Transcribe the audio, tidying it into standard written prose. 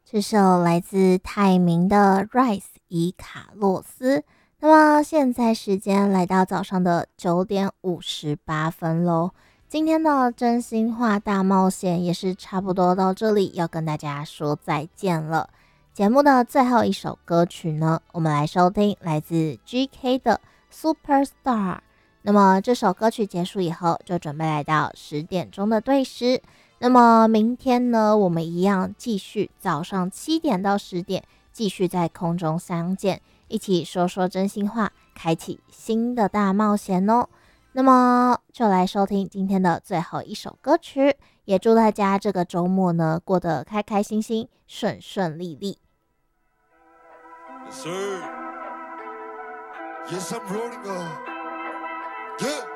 这首来自泰明的《Rise》以卡洛斯。那么现在时间来到早上的9:58喽。今天的真心话大冒险也是差不多到这里，要跟大家说再见了。节目的最后一首歌曲呢，我们来收听来自 GK 的 Superstar。那么这首歌曲结束以后，就准备来到10点钟的对诗。那么明天呢，我们一样继续早上7点到10点，继续在空中相见，一起说说真心话，开启新的大冒险哦。那么就来收听今天的最后一首歌曲，也祝大家这个周末呢过得开开心心，顺顺利利。 Yes, sir. Yes, I'm rolling on. Yeah.